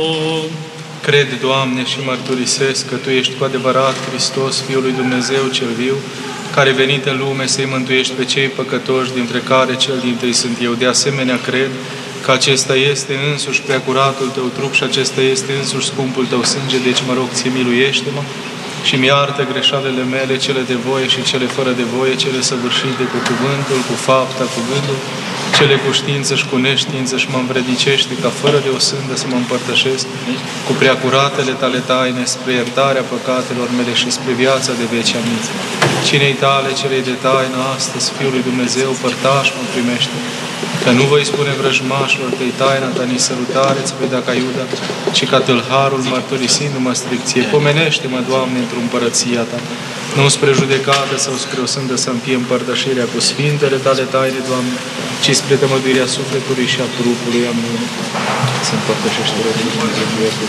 Cred, Doamne, și mărturisesc că Tu ești cu adevărat Hristos, Fiul lui Dumnezeu cel viu, care venit în lume să-i mântuiești pe cei păcătoși, dintre care cel dintâi sunt eu. De asemenea, cred că acesta este însuși preacuratul Tău trup și acesta este însuși scumpul Tău sânge, deci mă rog, Ție, miluiește-mă și mi-iartă greșalele mele, cele de voie și cele fără de voie, cele săvârșite cu cuvântul, cu fapta, cu gândul, cele cu știință și cu neștiință, și mă învrednicește ca fără de o sândă să mă împărtășesc cu preacuratele Tale taine spre iertarea păcatelor mele și spre viața de veci. Amin. Cinei Tale, celei de taină, astăzi, Fiul lui Dumnezeu, părtaș mă primește, că nu voi spune vrăjmașilor Tăi taina Ta, nici sărutare ți voi da ca Iuda, ci ca tâlharul mărturisindu-mă stricție. Pomenește-mă, Doamne, într-o împărăția Ta, nu spre judecată sau spre o sândă să-mi fie împărtășirea cu sfintele Tale taine, Doamne, ci spre tămăduirea sufletului și a trupului. Amin. Să împărtășește Dumnezeu cu